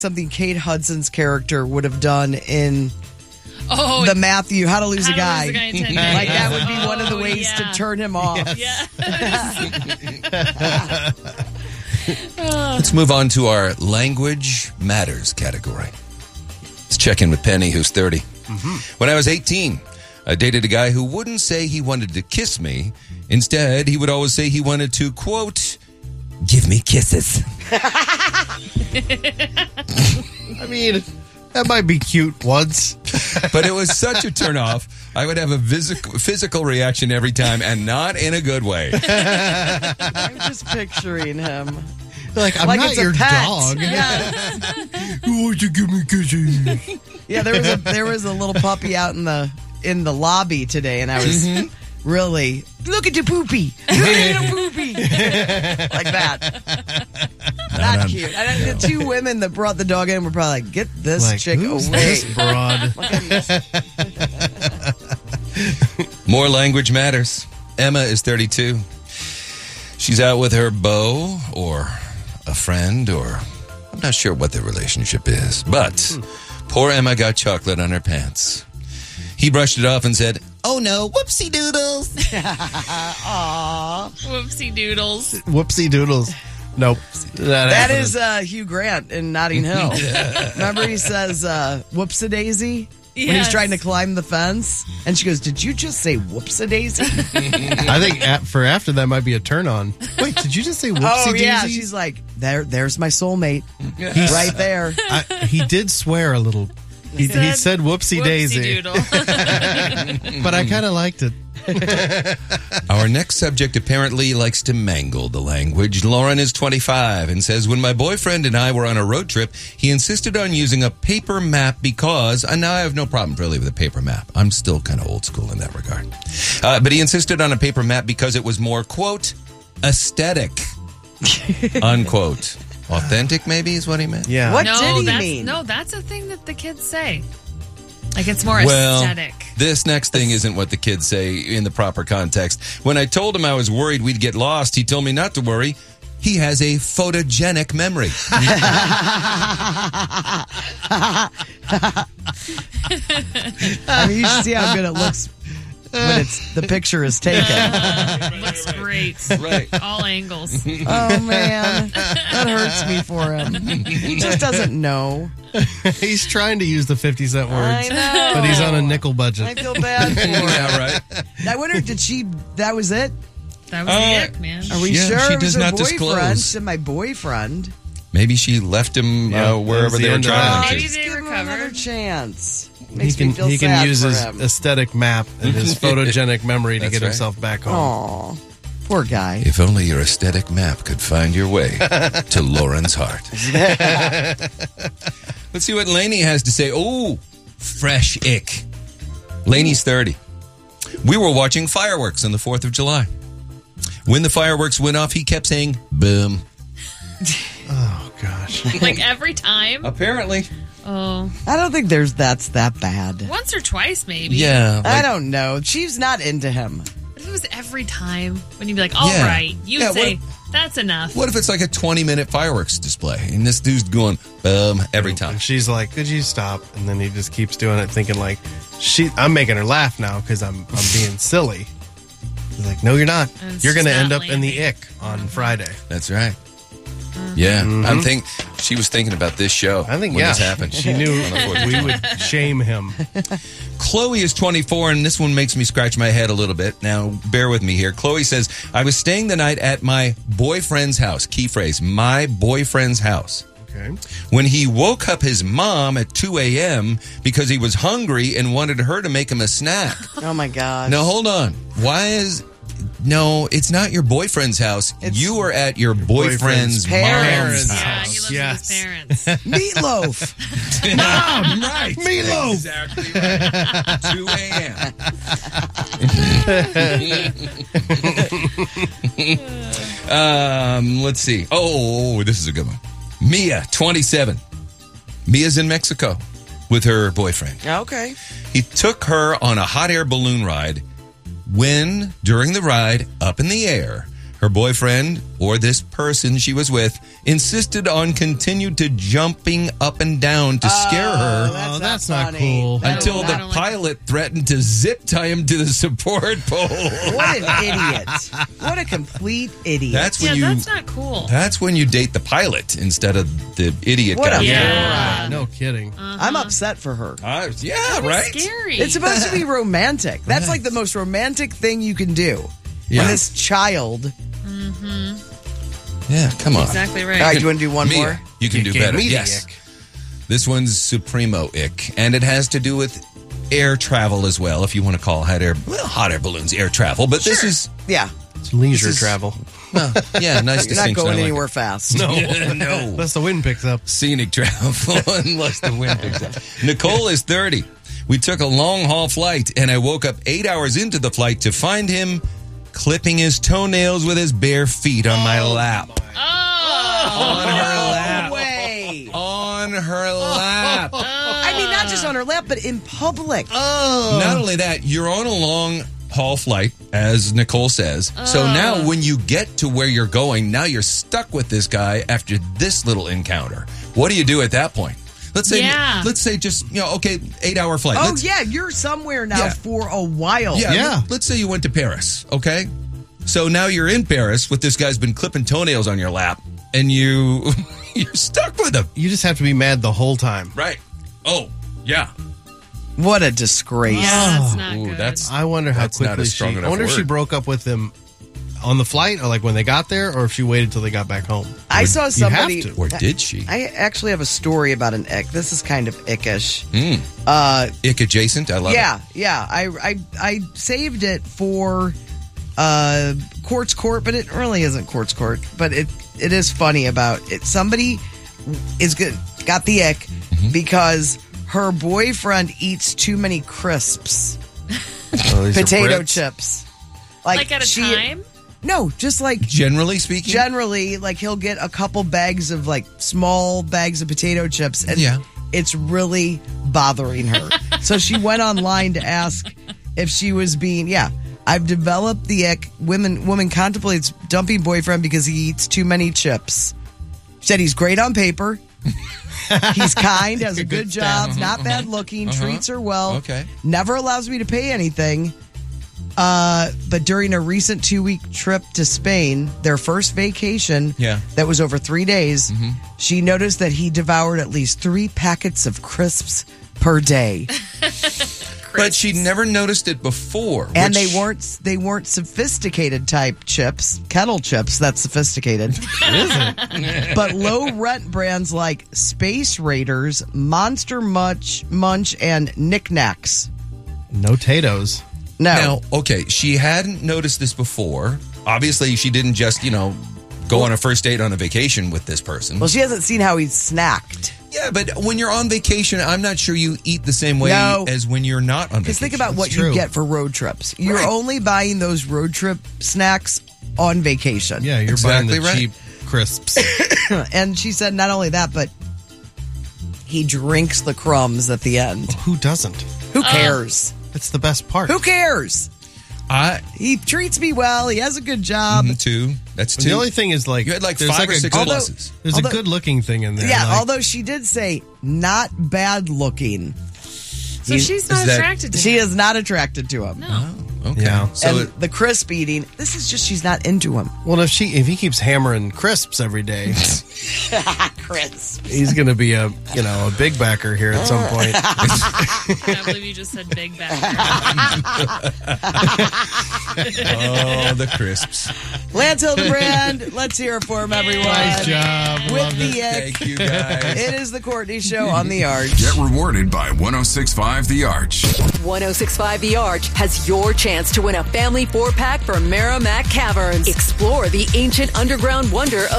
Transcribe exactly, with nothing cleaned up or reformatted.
something Kate Hudson's character would have done in oh, the Matthew How to Lose How a Guy. To Lose a Guy in ten days. Like that would be oh, one of the ways yeah. to turn him off. Yes. Let's move on to our Language Matters category. Let's check in with Penny, who's thirty. Mm-hmm. When I was eighteen, I dated a guy who wouldn't say he wanted to kiss me. Instead, he would always say he wanted to, quote, give me kisses. I mean, that might be cute once. But it was such a turnoff. I would have a physical, physical reaction every time, and not in a good way. I'm just picturing him. Like, I'm like not it's a your pet. dog. Yeah. Who wants to give me kisses? Yeah, there was a there was a little puppy out in the in the lobby today, and I was mm-hmm. really look at the poopy, look at the poopy, like that. Not cute. I know, the two women that brought the dog in were probably like, "Get this like, chick who's away, this broad." More Language Matters. Emma is thirty-two. She's out with her beau or a friend, or I'm not sure what their relationship is, but hmm. poor Emma got chocolate on her pants. He brushed it off and said, "Oh no, whoopsie doodles." Aww. Whoopsie doodles. Whoopsie doodles. Nope. That, that is uh, Hugh Grant in Notting Hill. Remember he says, uh, whoops-a-daisy? Yes. When he's trying to climb the fence? And she goes, did you just say whoops-a-daisy? I think at, for after that might be a turn on. Wait, did you just say whoopsie-daisy? Oh, yeah. She's like, there, there's my soulmate. He's right there. I, he did swear a little. He, said, he said whoopsie-daisy. Whoopsie But I kind of liked it. Our next subject apparently likes to mangle the language. Lauren is twenty-five and says, when my boyfriend and I were on a road trip, he insisted on using a paper map because, and now I have no problem really with a paper map. I'm still kind of old school in that regard. Uh, but he insisted on a paper map because it was more, quote, aesthetic, unquote. Authentic, maybe, is what he meant. Yeah. What no, did he that's, mean? No, that's a thing that the kids say. Like, it's more well, aesthetic. This next thing isn't what the kids say in the proper context. When I told him I was worried we'd get lost, he told me not to worry. He has a photogenic memory. I mean, you should see how good it looks when it's the picture is taken. Looks great. Right. All angles. Oh, man. That hurts me for him. He just doesn't know. He's trying to use the fifty cent words, I know. but he's on a nickel budget. I feel bad for him. Yeah, right. I wonder, did she, that was it? That was Uh, the ick, man. Are we Yeah, sure she it was does her not boyfriend? disclose. She said, my boyfriend. Maybe she left him Yeah, uh, wherever that was they the were end of traveling that. to. Maybe Just they give him recovered. another chance. He Makes can me feel he can sad use for his him. aesthetic map and his photogenic memory to That's get right. himself back home. Aw, poor guy. If only your aesthetic map could find your way to Lauren's heart. Let's see what Lainey has to say. Oh, fresh ick. Lainey's thirty. We were watching fireworks on the fourth of July. When the fireworks went off, he kept saying, boom. Oh, gosh. Like every time? Apparently. Oh. I don't think there's that's that bad. Once or twice, maybe. Yeah. I like- don't know. She's not into him. But if it was every time, when you'd be like, all Yeah. right, you Yeah, would say, what that's enough. What if it's like a twenty-minute fireworks display, and this dude's going, boom, every time? And she's like, could you stop? And then he just keeps doing it, thinking like, she. I'm making her laugh now because I'm, I'm being silly. He's like, no, you're not. And it's You're going to just end not up in the landing. ick on Friday. That's right. Yeah. I'm think she was thinking about this show I think, when yeah. this happened. She knew On the fourth of we July. would shame him. Chloe is twenty-four, and this one makes me scratch my head a little bit. Now, bear with me here. Chloe says, I was staying the night at my boyfriend's house. Key phrase, my boyfriend's house. Okay. When he woke up his mom at two a.m. because he was hungry and wanted her to make him a snack. Oh, my gosh. Now, hold on. Why is... No, it's not your boyfriend's house. It's you are at your boyfriend's, boyfriend's parents' mom's Yeah, house. he lives Yes. with his parents. Meatloaf. Mom, right. Meatloaf. Exactly right. two a.m. um, let's see. Oh, this is a good one. Mia, twenty-seven. Mia's in Mexico with her boyfriend. Okay. He took her on a hot air balloon ride when, during the ride, up in the air, Her boyfriend, or this person she was with, insisted on continued to jumping up and down to scare her That's Oh, that's not not funny. cool. That- until I the don't like- pilot threatened to zip tie him to the support pole. What an idiot. What a complete idiot. That's when Yeah, you that's not cool. that's when you date the pilot instead of the idiot What guy. a- Yeah. No kidding. I'm upset for her. Uh, yeah, That was right. scary. It's supposed to be romantic. That's like the most romantic thing you can do. And this child. Yeah, come on. exactly right. All right, do you want to do one Mia, more? you can You do gave better. me the Yes. ick. This one's Supremo ick, and it has to do with air travel as well, if you want to call hot air, well, hot air balloons air travel. But this is, Yeah. It's leisure This is- travel. well, yeah, nice You're not distinction. I going like it. anywhere fast. No. no. Unless the wind picks up. Scenic travel unless the wind picks up. Nicole is thirty. We took a long haul flight, and I woke up eight hours into the flight to find him clipping his toenails with his bare feet on my lap. On her lap. No way. On her lap. I mean, not just on her lap, but in public. Not only that, you're on a long haul flight, as Nicole says. So now when you get to where you're going, now you're stuck with this guy after this little encounter. What do you do at that point? Let's say, Yeah. let's say just, you know, okay, eight hour flight. Oh, Let's- yeah, you're somewhere now Yeah. for a while. Yeah, Yeah. Let, let's say you went to Paris, okay? So now you're in Paris with this guy's been clipping toenails on your lap, and you you're stuck with him. You just have to be mad the whole time. Right. Oh, yeah. What a disgrace. Yeah, that's not Ooh, good. that's I wonder how That's not quickly a strong she. I enough wonder if she word. broke up with him on the flight, or like when they got there, or if she waited till they got back home. I saw have somebody. to. or did she? I actually have a story about an ick. This is kind of ickish. Mm. Uh, Ick adjacent. I love yeah, it. yeah. I, I I saved it for uh, Quartz Court, but it really isn't Quartz Court. But it it is funny about it. Somebody is good got the ick Mm-hmm. because her boyfriend eats too many crisps, Oh, these are potato Brits. chips. like at a she- time? No, just like Generally speaking, generally, like he'll get a couple bags of like small bags of potato chips, and Yeah. it's really bothering her. So she went online to ask if she was being. Yeah, I've developed the ick. Women woman contemplates dumping boyfriend because he eats too many chips. Said he's great on paper. He's kind, has a good job, not bad looking, treats her well. Okay. Never allows me to pay anything. Uh, but during a recent two-week trip to Spain, their first vacation, Yeah. that was over three days, she noticed that he devoured at least three packets of crisps per day, but she never noticed it before. and which- they weren't they weren't sophisticated type chips, kettle chips. That's sophisticated, but low rent brands like Space Raiders, Monster Munch, Munch, and Knick Knacks. No potatoes. No, Now, okay, she hadn't noticed this before. Obviously, she didn't just, you know, go on a first date on a vacation with this person. well, she hasn't seen how he's snacked. Yeah, but when you're on vacation, I'm not sure you eat the same way No. as when you're not on vacation. Because think about what That's you true. get for road trips. You're Right. only buying those road trip snacks on vacation. Yeah, you're Exactly buying the right. cheap crisps. And she said not only that, but he drinks the crumbs at the end. Who doesn't? Who cares? That's the best part. Who cares? I He treats me well. He has a good job. mm, two. That's two. The only thing is like You had like there's five like or a six good, pluses. There's Although- a good looking thing in there. Yeah, like- although she did say not bad looking. So she's not is that- attracted to She him. is not attracted to him. No. Okay. Yeah. So and it, the crisp eating, this is just she's not into him. well, if she if he keeps hammering crisps every day, Crisp. he's gonna be a you know a big backer here at some point. I can't believe you just said big back. oh, the crisps. Lance Hildebrand, let's hear it for him, everyone. Nice job. With Loved it. the ick. Thank you, guys. It is the Courtney Show on the Arch. Get rewarded by one oh six point five The Arch. one oh six point five The Arch has your chance to win a family four-pack from Merrimack Caverns. Explore the ancient underground wonder of